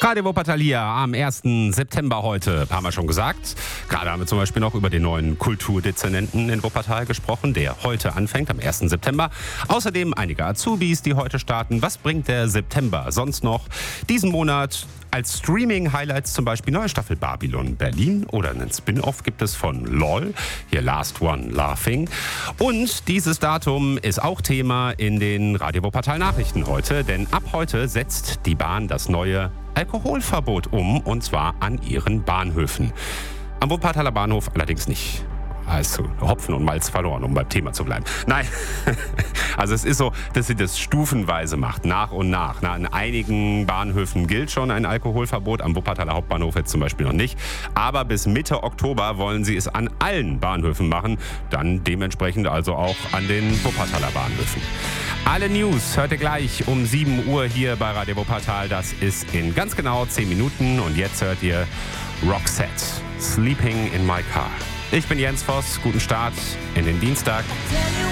Radio Wuppertal hier am 1. September heute, haben wir schon gesagt. Gerade haben wir zum Beispiel noch über den neuen Kulturdezernenten in Wuppertal gesprochen, der heute anfängt, am 1. September. Außerdem einige Azubis, die heute starten. Was bringt der September sonst noch? Diesen Monat als Streaming-Highlights zum Beispiel neue Staffel Babylon Berlin oder einen Spin-Off gibt es von LOL, hier Last One Laughing. Und dieses Datum ist auch Thema in den Radio Wuppertal Nachrichten heute, denn ab heute setzt die Bahn das neue Alkoholverbot um, und zwar an ihren Bahnhöfen. Am Wuppertaler Bahnhof allerdings nicht. Also Hopfen und Malz verloren, um beim Thema zu bleiben. Nein, also es ist so, dass sie das stufenweise macht, nach und nach. An einigen Bahnhöfen gilt schon ein Alkoholverbot, am Wuppertaler Hauptbahnhof jetzt zum Beispiel noch nicht. Aber bis Mitte Oktober wollen sie es an allen Bahnhöfen machen, dann dementsprechend also auch an den Wuppertaler Bahnhöfen. Alle News hört ihr gleich um 7 Uhr hier bei Radio Wuppertal. Das ist in ganz genau 10 Minuten und jetzt hört ihr Roxette, Sleeping in My Car. Ich bin Jens Voss, guten Start in den Dienstag.